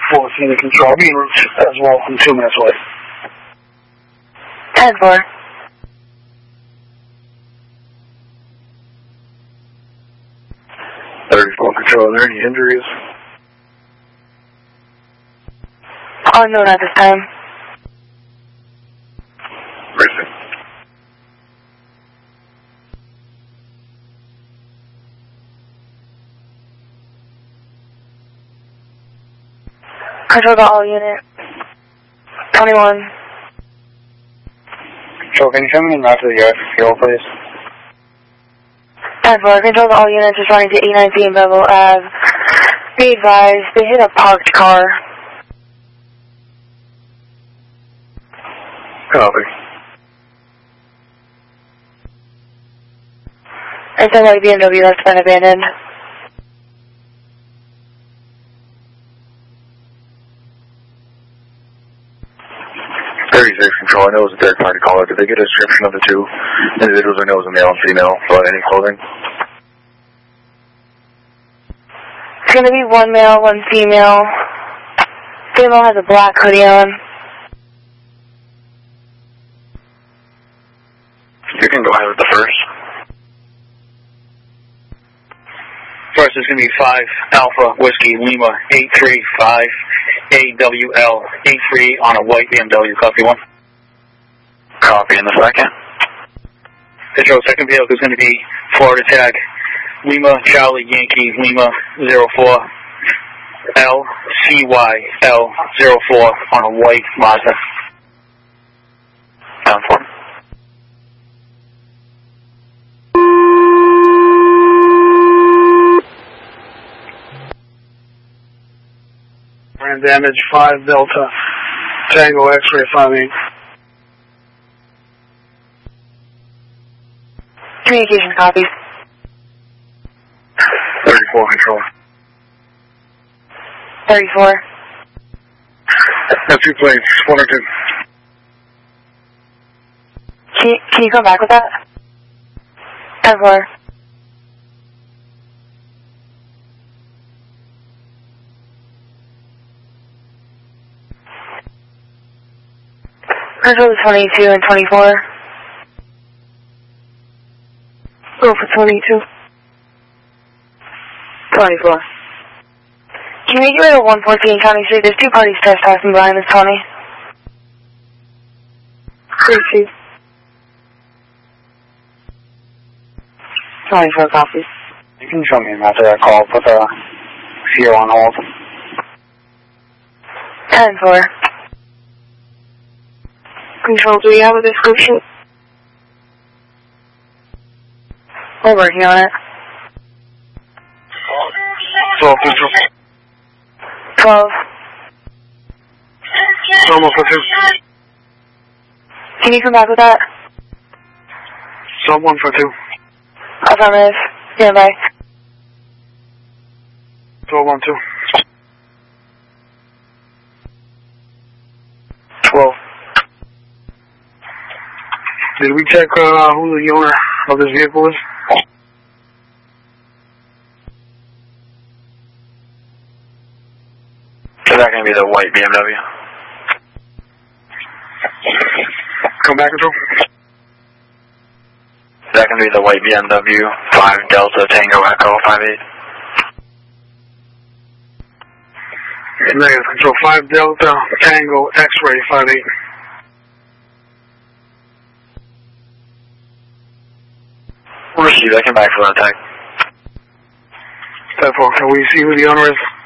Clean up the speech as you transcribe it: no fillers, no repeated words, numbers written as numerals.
4 Senior Control, being route as well from 2 minutes away. 10-4. Control, are there any injuries? Unknown at this time. Control to all unit. 21. Control, can you send me a map to the fuel, please? 10-4. Control to all units responding to 819 and Bevel Ave. Be advised, they hit a parked car. Copy. It's a white BMW that's been abandoned. Control, I know it was a third-party caller. Did they get a description of the 2 individuals? I know it was a male and female, but any clothing? It's going to be 1 male, 1 female. Female has a black hoodie on. You can go ahead with the first. First is going to be 5 Alpha Whiskey Lima 835 AWL 83 on a white BMW. Copy 1. Copy in the second. Control, second vehicle is going to be Florida tag Lima Charlie Yankee Lima 04 LCYL 04 on a white Mazda. Down 4. Brand damage 5 Delta Tango X-ray 58. Communication copies. 34 Control. 34. That's 2 planes, 1 or 2. Can you come back with that? 10-4. Control 22 and 24. Go for 22. 24. Can you make your way to 114 County Street? There's 2 parties trespassing behind this Tony. 32. 24 copies. You can show me after that call. Put the CO on hold. 10-4. Control, do we have a description? We're working on it. 12 Control. 12. Almost for 2. Can you come back with that? Sub 1 for 2. Affirmative. Stand by. 12 on 2. 12. Did we check who the owner of this vehicle is? Is that going to be the white BMW? Come back, Control. Is that going to be the white BMW 5 Delta Tango Echo 58? Negative, Control 5 Delta Tango X-ray 58. Receive, I can back for that tag. 10-4, can we see who the owner is?